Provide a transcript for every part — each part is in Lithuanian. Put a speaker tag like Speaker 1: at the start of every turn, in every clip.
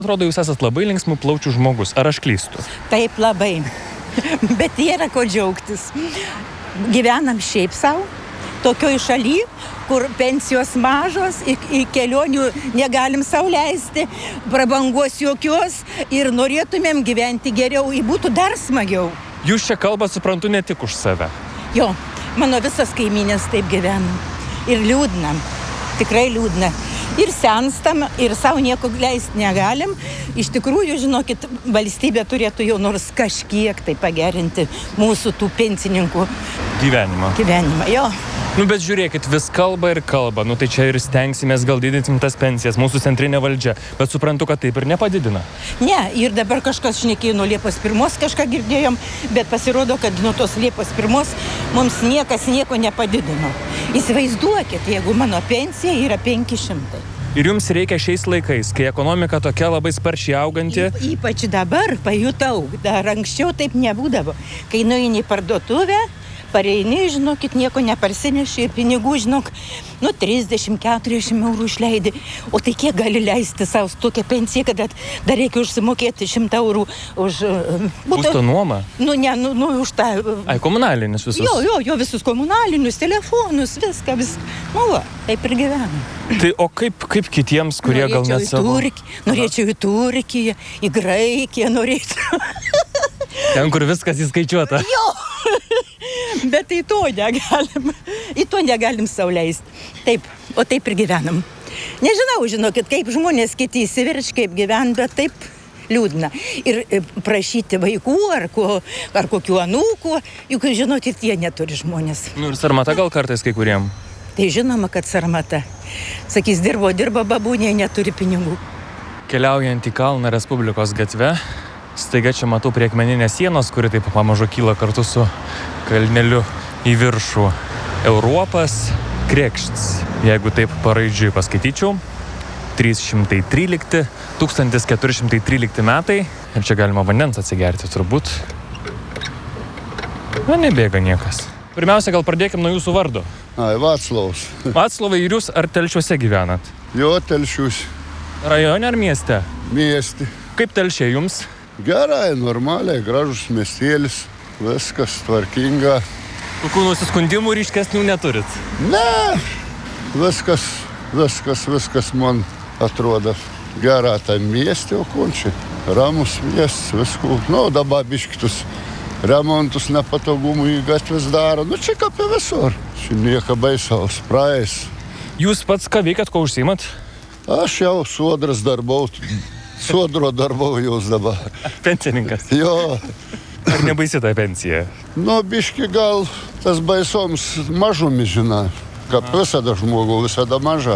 Speaker 1: Atrodo, jūs esat labai linksmų plaučių žmogus. Ar aš klystu?
Speaker 2: Taip, labai. Bet yra ko džiaugtis. Gyvenam šiaip savo, tokioj šaly, kur pensijos mažos, į kelionių negalim sau leisti, prabangos jokios ir norėtumėm gyventi geriau, būtų dar smagiau.
Speaker 1: Jūs čia kalbat, suprantu, ne tik už save.
Speaker 2: Jo, mano visas kaimynės taip gyvena. Ir liūdna, tikrai liūdna. Ir senstam, ir savo nieko leisti negalim. Iš tikrųjų, žinokit, valstybė turėtų jau nors kažkiek tai pagerinti mūsų tų pensininkų gyvenimą, jo.
Speaker 1: Bet žiūrėkit, vis kalba ir kalba. Tai čia ir stengsimės gal didinsim tas pensijas, mūsų centrinė valdžia. Bet suprantu, kad taip ir nepadidina.
Speaker 2: Ne, ir dabar kažkas šnekėjo nuo Liepos 1, kažką girdėjom, bet pasirodo, kad nuo tos Liepos 1 mums niekas nieko nepadidino. Įsivaizduokit, jeigu mano pensija yra 500.
Speaker 1: Ir jums reikia šiais laikais, kai ekonomika tokia labai sparčiai auganti.
Speaker 2: Ypač dabar pajutau, dar anksčiau taip nebūdavo. Kai nueini į parduotuvę, pareini, žinokit, nieko neparsineši ir pinigų, 30-40 eurų išleidi. O tai kiek gali leisti savo tokią pensiją, kad dar reikia užsimokėti 100 eurų už...
Speaker 1: Būsto nuomą?
Speaker 2: Už tą...
Speaker 1: Komunalinius visus?
Speaker 2: Jo, visus komunalinius, telefonus, viską. Taip ir gyvenam.
Speaker 1: Tai o kaip kitiems, kurie gal net savo...
Speaker 2: Norėčiau į Turkiją, į Graikiją norėčiau.
Speaker 1: Ten, kur viskas įskaičiuota.
Speaker 2: Jo! Bet į to negalim sau leisti. Taip, o taip ir gyvenam. Nežinau, žinokit, kaip žmonės kiti įsiverč, kaip gyven, bet taip liūdna. Ir prašyti vaikų ar kokių anūkų, juk žinokit, jie neturi žmonės.
Speaker 1: Ir sarmata gal kartais kai kuriem?
Speaker 2: Tai žinoma, kad sarmata. Sakys, dirbo babūnė, neturi pinigų.
Speaker 1: Keliaujant į Kalną Respublikos gatve, staiga čia matau prie akmeninės sienos, kuri taip pamažu kyla kartu su kalneliu į viršų. Europas Krekšts, jeigu taip paraidžiui paskaityčiau. 1413 metai. Ir čia galima vandens atsigerti turbūt. Nebėga niekas. Pirmiausia, gal pradėkim nuo jūsų vardo.
Speaker 3: Vaclovas.
Speaker 1: Vaclovai, ir jūs ar Telšiuose gyvenat?
Speaker 3: Jo, Telšiuose.
Speaker 1: Rajone ar mieste?
Speaker 3: Mieste.
Speaker 1: Kaip Telšiai jums?
Speaker 3: Gerai, normaliai, gražus miestėlis, viskas tvarkinga.
Speaker 1: Kokių nusiskundimų ryškesnių neturit?
Speaker 3: Ne, viskas man atrodo gera tam mieste, o končiai. Ramus miestas, viskų. Dabar biškitus remontus nepatogumų į gatves daro. Čia kaip visur. Čia nieko baisaus, praeis.
Speaker 1: Jūs pats ką veikat, ko užsiimat?
Speaker 3: Aš jau sodro darbau jūs dabar.
Speaker 1: Pensininkas?
Speaker 3: Jo.
Speaker 1: Ar nebaisi ta pensija?
Speaker 3: Biški gal tas baisoms mažomis, žinai. Kaip visada žmogų, visada maža.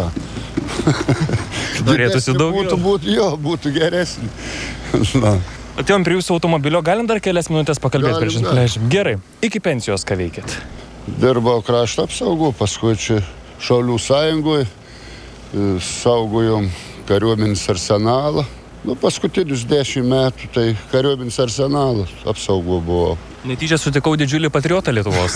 Speaker 1: Norėtųsi daugiau?
Speaker 3: Būtų geresnį.
Speaker 1: Atėjom prie jūsų automobilio, galim dar kelias minutės pakalbėti prieš išleidžiam. Gerai, iki pensijos ką veikėt?
Speaker 3: Dirbau krašto apsaugų, paskui čia Šaulių sąjungoje, saugojom kariuomenės arsenalą. Paskutinius 10 metų tai kariuomenės arsenalas apsaugo buvo.
Speaker 1: Netyčia sutikau didžiulį patriotą Lietuvos.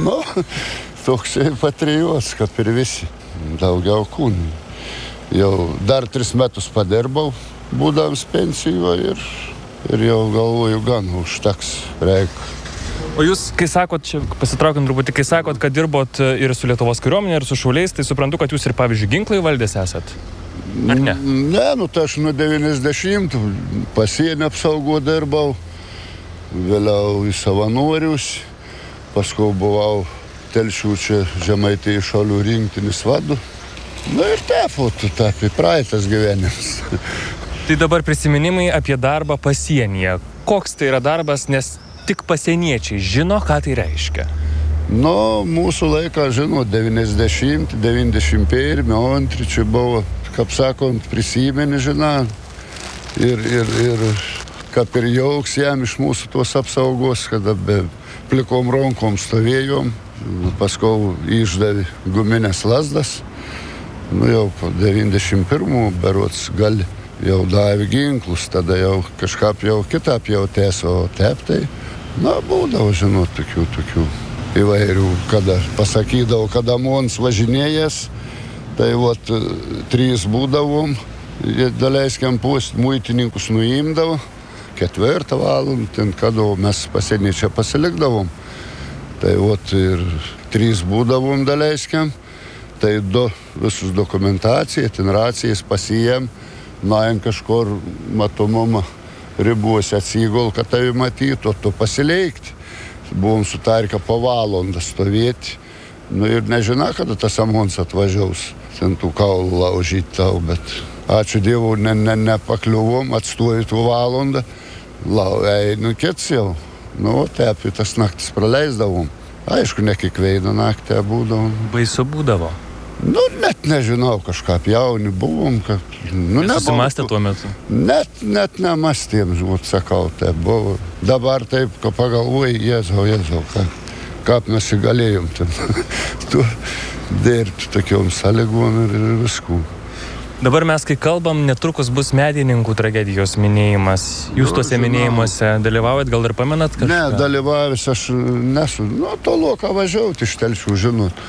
Speaker 3: Toksai patriotas, kaip ir visi. Daugiau kūnų. Jau dar 3 metus padirbau, būdams pensijoje ir jau galvoju, gan užteks reikia.
Speaker 1: O jūs, kai sakot, čia pasitraukiant truputį, kai sakot, kad dirbot ir su Lietuvos kariuomenė, ir su šauliais, tai suprantu, kad jūs ir, pavyzdžiui, ginklai valdės esat? Ar ne?
Speaker 3: Ne, tai aš nuo 90 pasienio apsaugo dirbau, vėliau į savanorius, paskui buvau Telšių čia Žemaitijos šaulių rinktinės vadu. Ir taip, praeitas gyvenimas.
Speaker 1: Tai dabar prisiminimai apie darbą pasienyje. Koks tai yra darbas, nes tik pasieniečiai žino, ką tai reiškia?
Speaker 3: Mūsų laiką žino 90, 91, 2 čia buvo, kaip sakant, prisimeni, žinai. Ir kaip ir jauks jam iš mūsų tos apsaugos, kada be plikom rankom stovėjom, paskui išdavė guminės lazdas. Jau po 91 berods gali jau davė ginklus, tada jau kažkaip jau kitap jau tęso teptai. Būdavo, žinot, tokių įvairių, kada pasakydavo, kada mons važinėjas, tai 3 būdavom Daleiskim post muitininkus nuimdavo, 4 valandą, ten kada mes pasieniečią pasilikdavom. Tai ir 3 būdavom daleiskim, tai 2 visus dokumentaciją, ten racijas pasijėm, nuėjom kažkur matomumą ribose atsigol, kad tai matytų, tu pasileikti. Buvom sutarkę po valandą stovėti. Ir nežinau, kada tas amons atvažiaus. Ten tų kaulų laužyti tau, bet ačiū Dievui, nepakliuvom, atstoju tų valandą. Einu kits jau. Tai apie tas naktis praleisdavom. Aišku, ne kiekvieną naktį būdavom.
Speaker 1: Baisu būdavo?
Speaker 3: Net nežinau, kažką jauni buvom, kad...
Speaker 1: Susimastė tuo metu?
Speaker 3: Net nemastėm, sakau, tai buvo. Dabar taip, ko pagalvoji, Jėzau, kaip mes įgalėjom ten dirbti tokiom sąlygom ir viskų.
Speaker 1: Dabar mes, kai kalbam, netrukus bus medininkų tragedijos minėjimas. Jūs tuose minėjimuose dalyvaujat, gal ir pamenat kažką?
Speaker 3: Ne, dalyvavęs aš nesu. Toloką važiauti iš Telšių, žinot.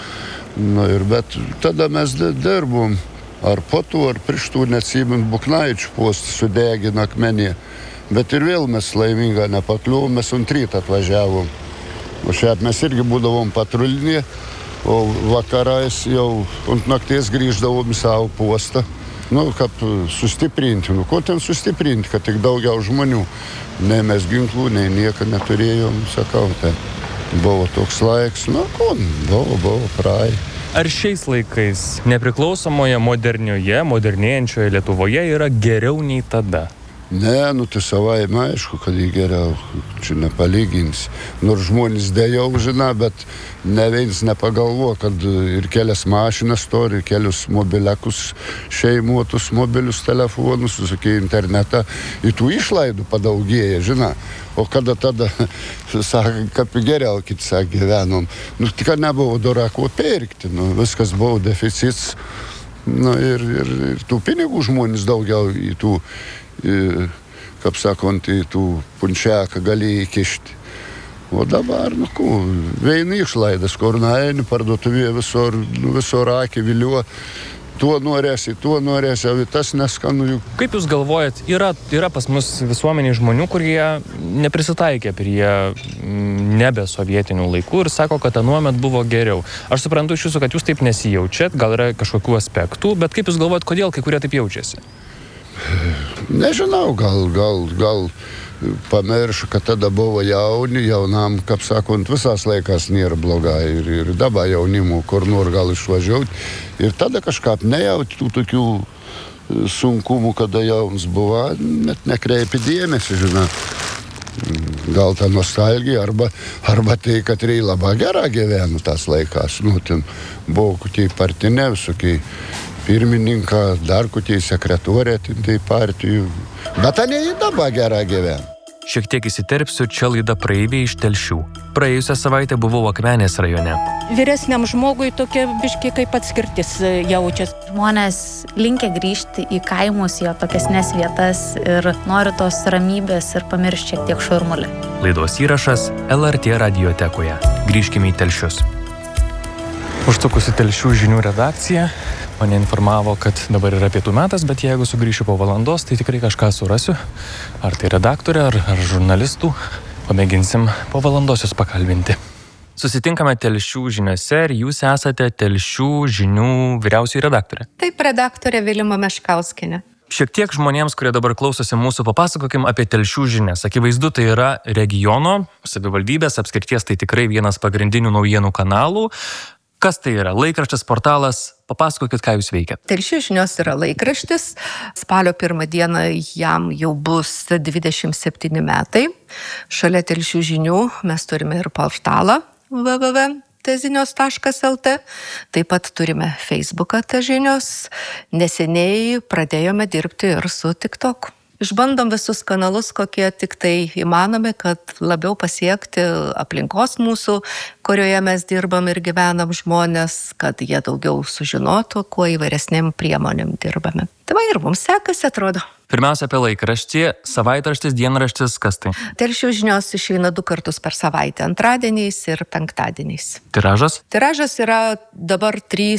Speaker 3: Bet tada mes dirbom. Ar po to, ar prieš tų, neatsimint, Buknaičių postą sudegino akmenį. Bet ir vėl mes laimingą nepakliuvom, mes ant rytą atvažiavom. O šiaip mes irgi būdavom patrulinė, o vakarais jau ant nakties grįždavom į savo postą. Kad sustiprinti. Ko ten sustiprinti, kad tik daugiau žmonių. Nei mes ginklų, nei nieko neturėjom, sakau. Tai buvo toks laiks, buvo praeitį.
Speaker 1: Ar šiais laikais nepriklausomoje modernėjančioje Lietuvoje yra geriau nei tada?
Speaker 3: Ne, tai savaime aišku, kad jį geriau, čia nepalyginsi. Nors žmonės dėjau, bet ne vienas nepagalvo, kad ir kelias mašinas turi, kelius mobiliakus šeimotus, mobilius telefonus, visokie internetą, į tų išlaidų padaugėja, O kada tada, sakė, kaip geriau, kiti sakė, gyvenom. Tik nebuvo dora ko pirkti, viskas buvo deficits. Ir tų pinigų žmonės daugiau į tų, kaip sakant, į tų punčiaką galėjo įkišti. O dabar, veini išlaidas, kur naini, parduotuvėje visur akį viliuo. Tuo norėsi, o tas neskanu.
Speaker 1: Kaip jūs galvojat, yra pas mus visuomeniai žmonių, kurie neprisitaikė prie nebe sovietinių laikų ir sako, kad anuomet buvo geriau. Aš suprantu iš jūsų, kad jūs taip nesijaučiat, gal yra kažkokių aspektų, bet kaip jūs galvojat, kodėl kai kurie taip jaučiasi?
Speaker 3: Nežinau, gal pamiršu, kad tada buvo jaunam, kaip sakant, visas laikas nėra blogai ir dabar jaunimų, kur nor gal išvažiuoti. Ir tada kažkaip nejauti tų tokių sunkumų, kada jauns buvo, net nekreipi dėmesį, Gal ta nostalgija, arba tai, kad reikia labai gerą gyvenu tas laikas. Ten buvo kokie partinė, visokie pirmininką, dar kokie sekretorė, tai partijų. Bet tai ne dabar gerą gyvenu.
Speaker 1: Šiek tiek įsiterpsiu, čia laida Praeiviai iš Telšių. Praėjusią savaitę buvau Akmenės rajone.
Speaker 2: Vyresniam žmogui tokia biški kaip atskirtis jaučias.
Speaker 4: Žmonės linkę grįžti į kaimus, į atokesnes vietas ir nori tos ramybės ir pamiršti šiek tiek šurmulį.
Speaker 1: Laidos įrašas LRT radiotekoje. Grįžkime į Telšius. Užsukus į Telšių žinių redakciją, mane informavo, kad dabar yra pietų metas, bet jeigu sugrįšiu po valandos, tai tikrai kažką surasiu. Ar tai redaktorė, ar žurnalistų. Pamėginsim po valandos jūs pakalbinti. Susitinkame Telšių žiniuose ir jūs esate Telšių žinių vyriausioji redaktorė.
Speaker 5: Taip, redaktorė Vilima Meškauskienė.
Speaker 1: Šiek tiek žmonėms, kurie dabar klausosi mūsų, papasakokim apie Telšių žinias. Akivaizdu, tai yra regiono, savivaldybės, apskrities, tai tikrai vienas pagrindinių naujienų kanalų. Kas tai yra? Laikraštis, portalas? Papasakokit, ką jūs veikiat.
Speaker 5: Telšių žinios yra laikraštis. Spalio 1 dieną jam jau bus 27 metai. Šalia Telšių žinių mes turime ir portalą www.tezinios.lt. Taip pat turime Facebooką Težinios. Neseniai pradėjome dirbti ir su TikTok. Išbandom visus kanalus, kokie tik tai įmanomi, kad labiau pasiekti aplinkos mūsų, kurioje mes dirbam ir gyvenam žmonės, kad jie daugiau sužinotų, kuo įvairesnėm priemonėm dirbame. Tai va ir mums sekasi, atrodo.
Speaker 1: Pirmiausia apie laikraštį, savaitraštis, dienraštis, kas tai?
Speaker 5: Telšių žinios išeina 2 kartus per savaitę, antradieniais ir penktadieniais.
Speaker 1: Tiražas?
Speaker 5: Tiražas yra dabar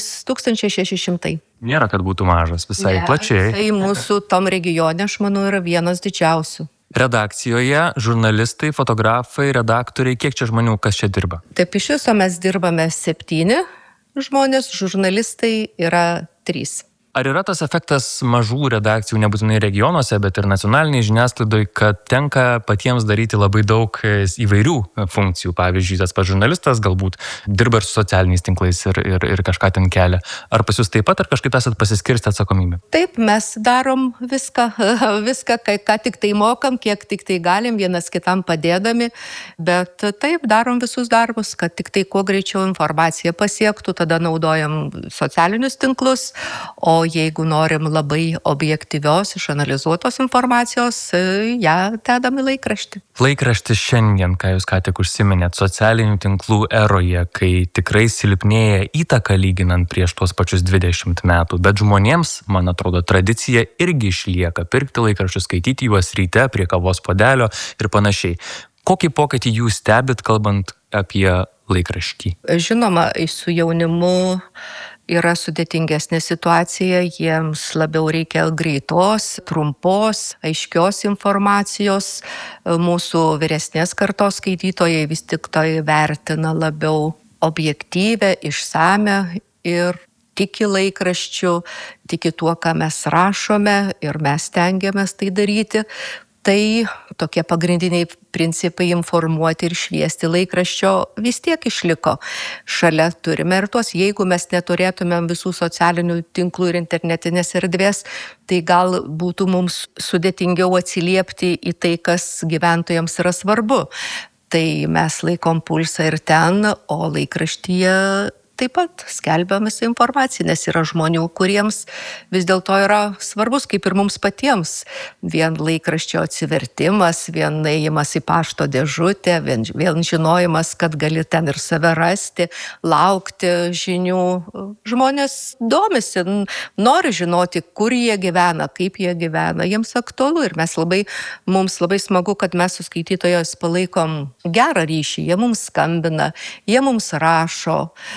Speaker 5: 3600.
Speaker 1: Nėra, kad būtų mažas, visai plačiai.
Speaker 5: Tai mūsų tom regione, aš manau, yra vienas didžiausių.
Speaker 1: Redakcijoje žurnalistai, fotografai, redaktoriai, kiek čia žmonių, kas čia dirba?
Speaker 5: Taip, iš viso mes dirbame 7 žmonės, žurnalistai yra 3.
Speaker 1: Ar yra tas efektas mažų redakcijų, nebūtinai regionuose, bet ir nacionaliniai žiniasklaidoj, kad tenka patiems daryti labai daug įvairių funkcijų? Pavyzdžiui, tas pats žurnalistas galbūt dirba ir su socialiniais tinklais ir kažką ten kelia. Ar pas jūs taip pat, ar kažkaip esat pasiskirstę atsakomybę?
Speaker 5: Taip, mes darom viską, ką tik tai mokam, kiek tik tai galim, vienas kitam padėdami, bet taip, darom visus darbus, kad tik tai kuo greičiau informacija pasiektų, tada naudojam socialinius tinklus, o jeigu norim labai objektyvios, išanalizuotos informacijos, ją dedam į laikraštį.
Speaker 1: Laikraštis šiandien, ką jūs ką tik užsiminėt, socialinių tinklų eroje, kai tikrai silpnėja įtaka lyginant prieš tuos pačius 20 metų, bet žmonėms, man atrodo, tradicija irgi išlieka pirkti laikraščius, skaityti juos ryte prie kavos puodelio ir panašiai. Kokį pokytį jūs stebit, kalbant apie laikraštį?
Speaker 5: Žinoma, su jaunimu yra sudėtingesnė situacija, jiems labiau reikia greitos, trumpos, aiškios informacijos. Mūsų vyresnės kartos skaitytojai vis tik tai vertina labiau objektyvę, išsame ir tiki laikraščiu, tiki tuo, ką mes rašome ir mes stengiamės tai daryti. Tai tokie pagrindiniai principai informuoti ir šviesti laikraščio vis tiek išliko. Šalia turime ir tuos, jeigu mes neturėtumėm visų socialinių tinklų ir internetinės erdvės, tai gal būtų mums sudėtingiau atsiliepti į tai, kas gyventojams yra svarbu. Tai mes laikom pulsą ir ten, o laikraštyje taip pat skelbiam visą informaciją, nes yra žmonių, kuriems vis dėlto yra svarbus, kaip ir mums patiems. Vien laikraščio atsivertimas, vien ėjimas į pašto dėžutę, vien žinojimas, kad gali ten ir save rasti, laukti žinių. Žmonės domisi, nori žinoti, kur jie gyvena, kaip jie gyvena, jiems aktualu ir mums labai smagu, kad mes su skaitytojais palaikom gerą ryšį, jie mums skambina, jie mums rašo,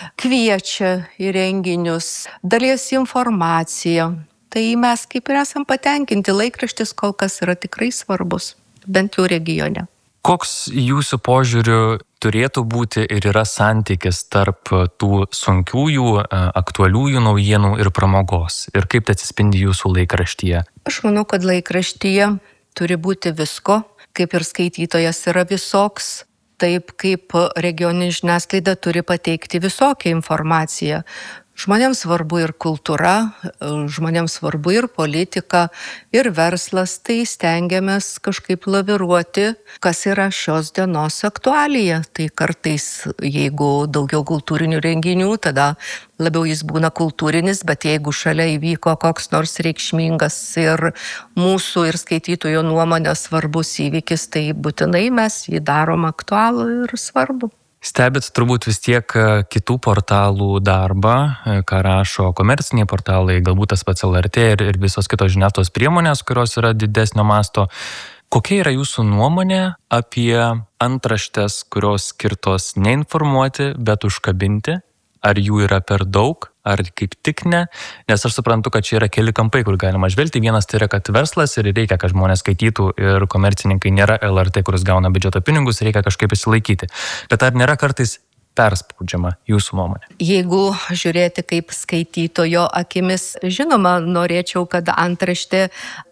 Speaker 5: kviečia į renginius, dalijasi informaciją. Tai mes kaip ir esam patenkinti, laikraštis kol kas yra tikrai svarbus, bent jau regione.
Speaker 1: Koks jūsų požiūriu turėtų būti ir yra santykis tarp tų sunkiųjų, aktualiųjų naujienų ir pramogos? Ir kaip tai atsispindi jūsų laikraštyje?
Speaker 5: Aš manau, kad laikraštyje turi būti visko, kaip ir skaitytojas yra visoks. Taip kaip regioninė žiniasklaida turi pateikti visokią informaciją. Žmonėms svarbu ir kultūra, žmonėms svarbu ir politika, ir verslas, tai stengiamės kažkaip laviruoti, kas yra šios dienos aktualija. Tai kartais, jeigu daugiau kultūrinių renginių, tada labiau jis būna kultūrinis, bet jeigu šalia įvyko koks nors reikšmingas ir mūsų ir skaitytojo nuomonė svarbus įvykis, tai būtinai mes jį darom aktualų ir svarbu.
Speaker 1: Stebit turbūt vis tiek kitų portalų darbą, ką rašo komerciniai portalai, galbūt tas pats LRT ir visos kitos žiniasklaidos priemonės, kurios yra didesnio masto. Kokia yra jūsų nuomonė apie antraštes, kurios skirtos neinformuoti, bet užkabinti? Ar jų yra per daug, ar kaip tik ne? Nes aš suprantu, kad čia yra keli kampai, kur galima žvelgti. Vienas tai yra, kad verslas ir reikia, kad žmonės skaitytų ir komercininkai nėra LRT, kuris gauna biudžeto pinigus, reikia kažkaip įsilaikyti. Bet ar nėra kartais perspaudžiama jūsų nuomonė?
Speaker 5: Jeigu žiūrėti kaip skaitytojo akimis, žinoma, norėčiau, kad antraštė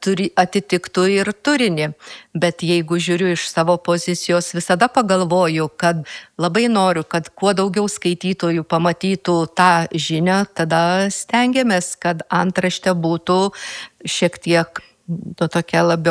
Speaker 5: atitiktų ir turinį. Bet jeigu žiūriu iš savo pozicijos, visada pagalvoju, kad labai noriu, kad kuo daugiau skaitytojų pamatytų tą žinią, tada stengiamės, kad antraštė būtų šiek tiek tokia labiau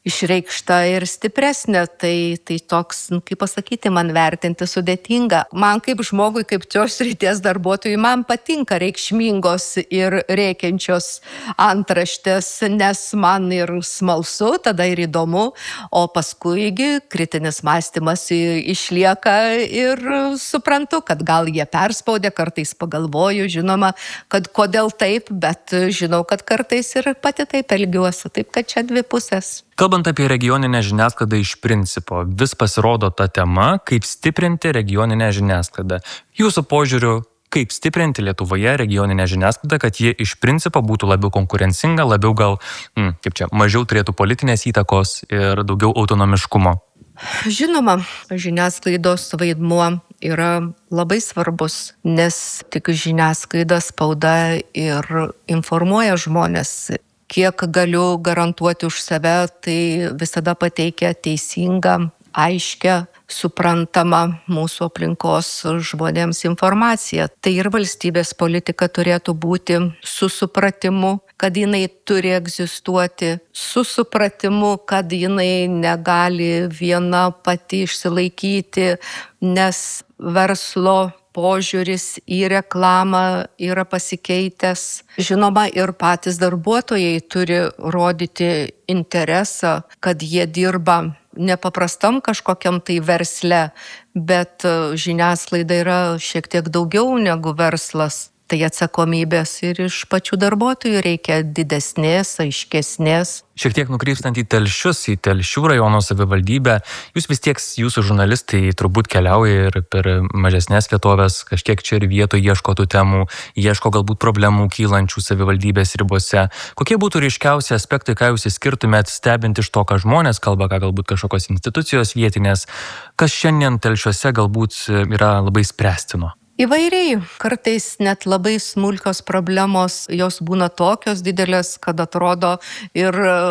Speaker 5: išreikšta ir stipresnė, tai toks, kaip pasakyti, man vertinti sudėtinga. Man kaip žmogui, kaip tos srities darbuotojui, man patinka reikšmingos ir rėkiančios antraštės, nes man ir smalsu, tada ir įdomu, o paskuigi kritinis mąstymas išlieka ir suprantu, kad gal jie perspaudė, kartais pagalvoju, žinoma, kad kodėl taip, bet žinau, kad kartais ir pati taip elgiuosi, taip kad čia dvi pusės.
Speaker 1: Kalbant apie regioninę žiniasklaidą iš principo, vis pasirodo ta tema, kaip stiprinti regioninę žiniasklaidą. Jūsų požiūriu, kaip stiprinti Lietuvoje regioninę žiniasklaidą, kad ji iš principo būtų labiau konkurencinga, labiau gal, mažiau turėtų politinės įtakos ir daugiau autonomiškumo?
Speaker 5: Žinoma, žiniasklaidos vaidmuo yra labai svarbus, nes tik žiniasklaida, spauda ir informuoja žmonės. Kiek galiu garantuoti už save, tai visada pateikia teisingą, aiškę, suprantamą mūsų aplinkos žmonėms informaciją. Tai ir valstybės politika turėtų būti su supratimu, kad jinai turi egzistuoti, su supratimu, kad jinai negali viena pati išsilaikyti, nes verslo požiūris į reklamą yra pasikeitęs. Žinoma, ir patys darbuotojai turi rodyti interesą, kad jie dirba nepaprastam kažkokiam tai versle, bet žiniasklaida yra šiek tiek daugiau negu verslas. Tai atsakomybės ir iš pačių darbuotojų reikia didesnės, aiškesnės.
Speaker 1: Šiek tiek nukrypstant į Telšius, į Telšių rajono savivaldybę, jūs vis tiek, jūsų žurnalistai turbūt keliauja ir per mažesnės vietovės, kažkiek čia ir vietoje ieško tų temų, ieško galbūt problemų kylančių savivaldybės ribose. Kokie būtų ryškiausi aspektai, ką jūs išskirtumėt stebint iš to, ką žmonės kalba, ką galbūt kažkokios institucijos vietinės, kas šiandien Telšiuose galbūt yra labai spręstino?
Speaker 5: Įvairiai, kartais net labai smulkios problemos, jos būna tokios didelės, kad atrodo ir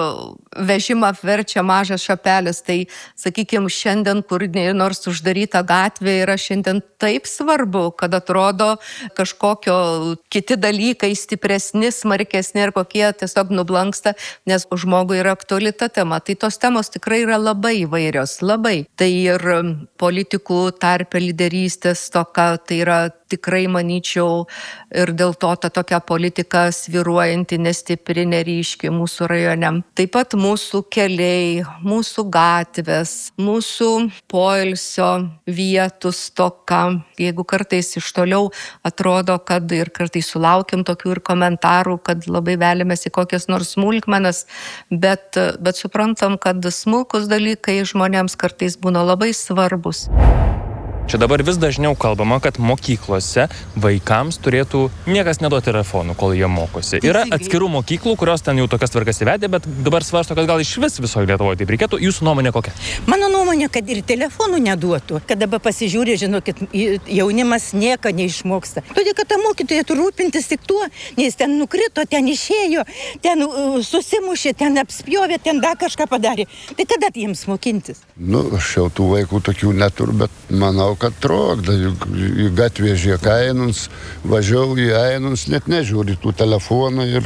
Speaker 5: vežimą verčia mažas šapelis. Tai, sakykime, šiandien, kur nors uždaryta gatvė, yra šiandien taip svarbu, kad atrodo kažkokio kiti dalykai stipresni, smarkesni ir kokie tiesiog nublanksta, nes žmogui yra aktuali ta tema. Tai tos temos tikrai yra labai įvairios, labai. Tai ir politikų tarpe lyderystės toka, tai yra tikrai, manyčiau, ir dėl to ta tokia politika svyruojanti, nestipri, neryški mūsų rajone. Taip pat mūsų keliai, mūsų gatvės, mūsų poilsio vietų stoka. Jeigu kartais iš toliau atrodo, kad ir kartais sulaukiam tokių ir komentarų, kad labai veliamės į kokias nors smulkmenas, bet suprantam, kad smulkus dalykai žmonėms kartais būna labai svarbus.
Speaker 1: Čia dabar vis dažniau kalbama, kad mokyklose vaikams turėtų niekas neduoti telefonų, kol jie mokosi. Yra atskirų mokyklų, kurios ten jau tokias tvarkas įvedė, bet dabar svarsto, kad gal iš vis visoje Lietuvoje taip reikėtų. Jūsų nuomonė kokia?
Speaker 2: Mano nuomonė, kad ir telefonų neduotų. Kad dabar pasižiūrė, žinokit, jaunimas nieko neišmoksta. Todėl, kad ta mokytoja turi rūpintis tik tuo, nes ten nukrito, ten išėjo, ten susimušė, ten apspjovė, ten dar kažką padarė. Tai kada jiems mokintis?
Speaker 3: Aš jau tų vaikų tokių neturiu, bet manau, kad trokda. Į gatvę žiūrėk Ainus, važiau į Ainus, net nežiūri tų telefonų ir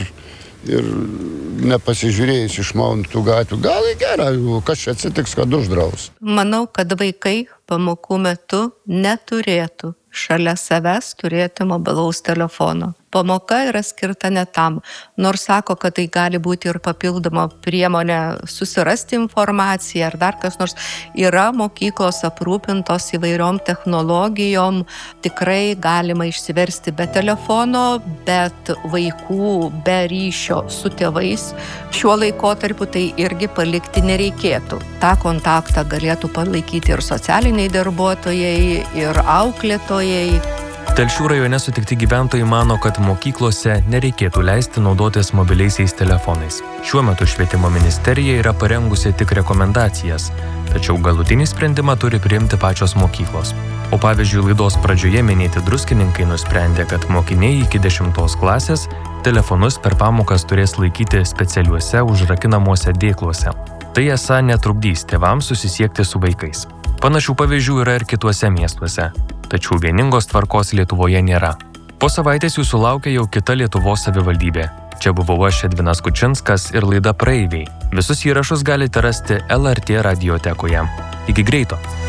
Speaker 3: nepasižiūrėjus išmaunų tų gatvių. Gal į gerą, kas čia atsitiks, kad uždraus.
Speaker 5: Manau, kad vaikai pamokų metu neturėtų šalia savęs turėti mobilaus telefono. Pamoka yra skirta ne tam, nors sako, kad tai gali būti ir papildoma priemonė susirasti informaciją ar dar kas nors. Yra mokyklos aprūpintos įvairiom technologijom, tikrai galima išsiversti be telefono, bet vaikų be ryšio su tėvais šiuo laikotarpiu tai irgi palikti nereikėtų. Ta kontaktą galėtų palaikyti ir socialiniai darbuotojai, ir auklėtojai.
Speaker 1: Telšių rajone sutikti gyventojai mano, kad mokyklose nereikėtų leisti naudotis mobiliaisiais telefonais. Šiuo metu švietimo ministerija yra parengusi tik rekomendacijas, tačiau galutinį sprendimą turi priimti pačios mokyklos. O pavyzdžiui, laidos pradžioje minėti druskininkai nusprendė, kad mokiniai iki 10 klasės telefonus per pamokas turės laikyti specialiuose užrakinamuose dėkluose. Tai esą netrukdys tėvams susisiekti su vaikais. Panašių pavyzdžių yra ir kituose miestuose, tačiau vieningos tvarkos Lietuvoje nėra. Po savaitės jūsų laukia jau kita Lietuvos savivaldybė. Čia buvau aš, Edvinas Kučinskas, ir laida Praeiviai. Visus įrašus galite rasti LRT radiotekoje. Iki greito.